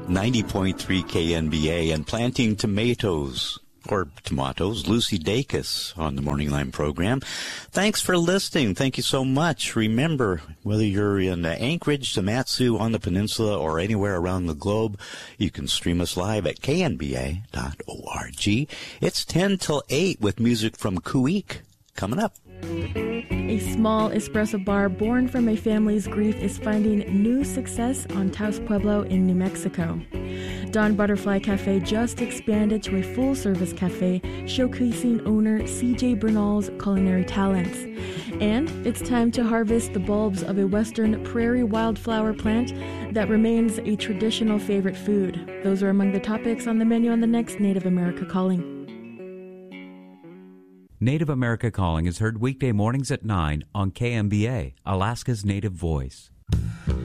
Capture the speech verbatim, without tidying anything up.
ninety point three K N B A, and planting tomatoes, or tomatoes, Lucy Dacus on the Morning Line program. Thanks for listening. Thank you so much. Remember, whether you're in Anchorage, Matsu, on the peninsula, or anywhere around the globe, you can stream us live at K N B A dot org. It's ten till eight with music from Kuik coming up. A small espresso bar born from a family's grief is finding new success on Taos Pueblo in New Mexico. Dawn Butterfly Cafe just expanded to a full-service cafe showcasing owner C J Bernal's culinary talents. And it's time to harvest the bulbs of a western prairie wildflower plant that remains a traditional favorite food. Those are among the topics on the menu on the next Native America Calling. Native America Calling is heard weekday mornings at nine on K M B A, Alaska's Native Voice.